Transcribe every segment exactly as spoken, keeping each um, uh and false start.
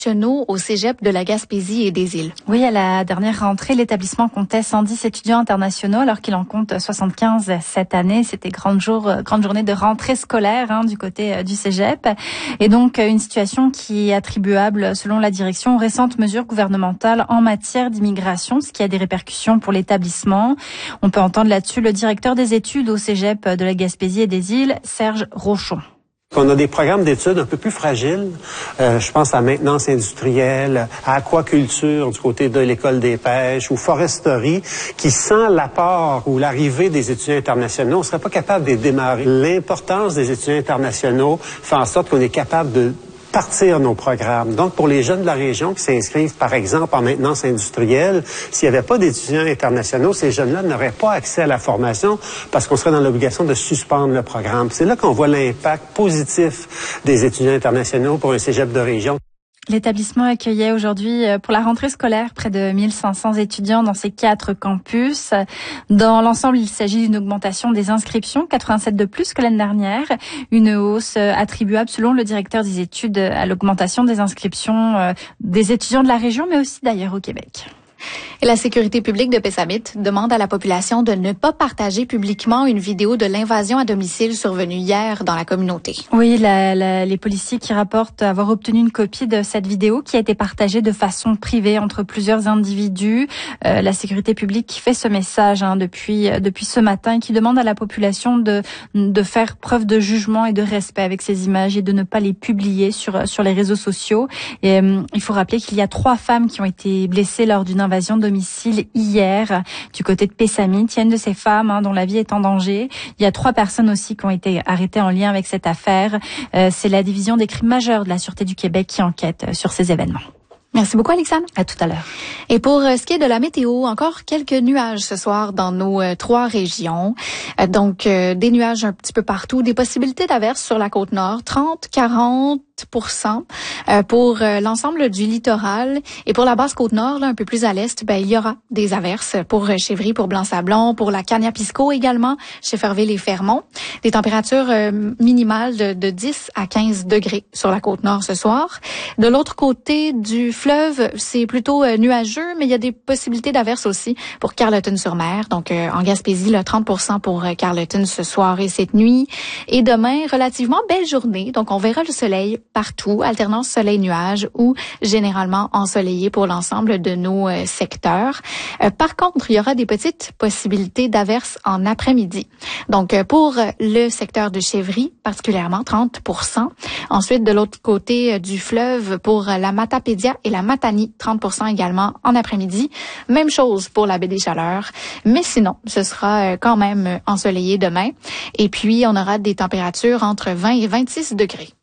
Chenot au cégep de la Gaspésie et des Îles. Oui, à la dernière rentrée, l'établissement comptait cent dix étudiants internationaux alors qu'il en compte soixante-quinze cette année. C'était grande jour, grande journée de rentrée scolaire hein, du côté du cégep. Et donc, une situation qui est attribuable, selon la direction, aux récentes mesures gouvernementales en matière d'immigration, ce qui a des répercussions pour l'établissement. On peut entendre là-dessus le directeur des études au cégep de la Gaspésie et des Îles, Serge Rochon. On a des programmes d'études un peu plus fragiles. Euh, je pense à maintenance industrielle, à aquaculture du côté de l'école des pêches ou foresterie, qui sans l'apport ou l'arrivée des étudiants internationaux, on ne serait pas capable de démarrer. L'importance des étudiants internationaux fait en sorte qu'on est capable de partir nos programmes. Donc, pour les jeunes de la région qui s'inscrivent, par exemple, en maintenance industrielle, s'il n'y avait pas d'étudiants internationaux, ces jeunes-là n'auraient pas accès à la formation parce qu'on serait dans l'obligation de suspendre le programme. C'est là qu'on voit l'impact positif des étudiants internationaux pour un cégep de région. L'établissement accueillait aujourd'hui pour la rentrée scolaire près de mille cinq cents étudiants dans ses quatre campus. Dans l'ensemble, il s'agit d'une augmentation des inscriptions, quatre-vingt-sept de plus que l'année dernière. Une hausse attribuable, selon le directeur des études, à l'augmentation des inscriptions des étudiants de la région, mais aussi d'ailleurs au Québec. Et la sécurité publique de Pessamit demande à la population de ne pas partager publiquement une vidéo de l'invasion à domicile survenue hier dans la communauté. Oui, la, la, les policiers qui rapportent avoir obtenu une copie de cette vidéo qui a été partagée de façon privée entre plusieurs individus. Euh, la sécurité publique qui fait ce message hein, depuis depuis ce matin, qui demande à la population de de faire preuve de jugement et de respect avec ces images et de ne pas les publier sur sur les réseaux sociaux. Et euh, il faut rappeler qu'il y a trois femmes qui ont été blessées lors d'une invasion de domicile hier du côté de Pessamit. Il y a une de ces femmes hein, dont la vie est en danger. Il y a trois personnes aussi qui ont été arrêtées en lien avec cette affaire. Euh, c'est la division des crimes majeurs de la Sûreté du Québec qui enquête sur ces événements. Merci beaucoup, Alexandre. À tout à l'heure. Et pour ce qui est de la météo, encore quelques nuages ce soir dans nos euh, trois régions. Euh, donc, euh, des nuages un petit peu partout, des possibilités d'averses sur la côte nord, trente, quarante pour cent euh, pour euh, l'ensemble du littoral. Et pour la basse côte nord, là, un peu plus à l'est, ben, il y aura des averses pour euh, Chevry, pour Blanc-Sablon, pour la Cagnapisco également, chez Ferville et Fermont. Des températures euh, minimales de, de dix à quinze degrés sur la côte nord ce soir. De l'autre côté du fleuve, c'est plutôt euh, nuageux, mais il y a des possibilités d'averses aussi pour Carleton-sur-Mer. Donc, euh, en Gaspésie, là, trente pour cent pour euh, Carleton ce soir et cette nuit. Et demain, relativement belle journée. Donc, on verra le soleil partout, alternance soleil-nuage ou généralement ensoleillé pour l'ensemble de nos euh, secteurs. Euh, par contre, il y aura des petites possibilités d'averses en après-midi. Donc, euh, pour le secteur de Chevry, particulièrement trente pour cent. Ensuite, de l'autre côté euh, du fleuve, pour euh, la Matapédia et la Matanie, trente pour cent également en après-midi. Même chose pour la baie des Chaleurs. Mais sinon, ce sera euh, quand même euh, ensoleillé demain. Et puis, on aura des températures entre vingt et vingt-six degrés.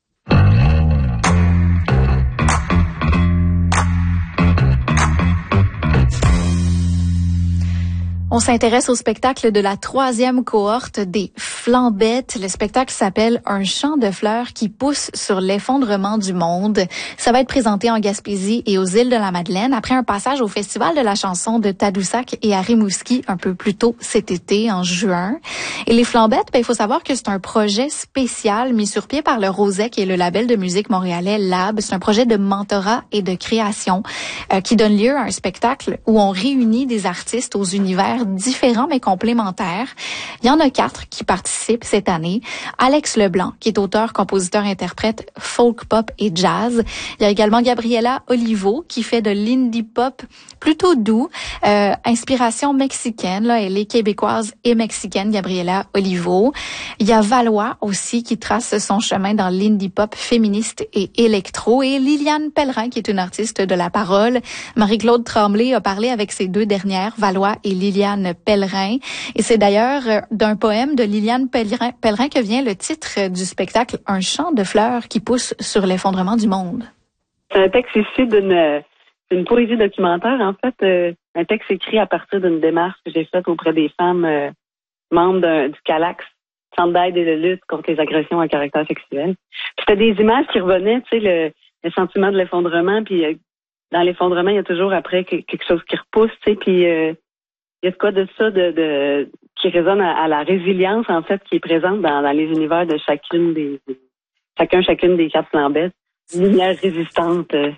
On s'intéresse au spectacle de la troisième cohorte des Flambettes. Le spectacle s'appelle Un champ de fleurs qui pousse sur l'effondrement du monde. Ça va être présenté en Gaspésie et aux îles de la Madeleine après un passage au Festival de la chanson de Tadoussac et à Rimouski un peu plus tôt cet été, en juin. Et les Flambettes, ben, il faut savoir que c'est un projet spécial mis sur pied par le Rosec et le label de musique montréalais Lab. C'est un projet de mentorat et de création euh, qui donne lieu à un spectacle où on réunit des artistes aux univers différents mais complémentaires. Il y en a quatre qui participent cette année. Alex Leblanc, qui est auteur, compositeur, interprète folk pop et jazz. Il y a également Gabriela Olivo, qui fait de l'indie pop plutôt doux, euh, inspiration mexicaine. Là, elle est québécoise et mexicaine, Gabriela Olivo. Il y a Valois aussi, qui trace son chemin dans l'indie pop féministe et électro. Et Liliane Pellerin, qui est une artiste de la parole. Marie-Claude Tremblay a parlé avec ces deux dernières, Valois et Liliane Pellerin. Et c'est d'ailleurs d'un poème de Liliane Pellerin, Pellerin que vient le titre du spectacle « Un champ de fleurs qui pousse sur l'effondrement du monde ». C'est un texte issu d'une, d'une poésie documentaire, en fait. Euh, un texte écrit à partir d'une démarche que j'ai faite auprès des femmes euh, membres d'un, du CALAX, Centre d'aide et de lutte contre les agressions à caractère sexuel. Puis c'était des images qui revenaient, tu sais, le, le sentiment de l'effondrement, puis euh, dans l'effondrement, il y a toujours après quelque chose qui repousse, tu sais, puis... Euh, il y a de quoi de ça de, de qui résonne à, à la résilience, en fait, qui est présente dans, dans les univers de chacune des, des chacun, chacune des quatre Flambettes. Une lumière résistante euh,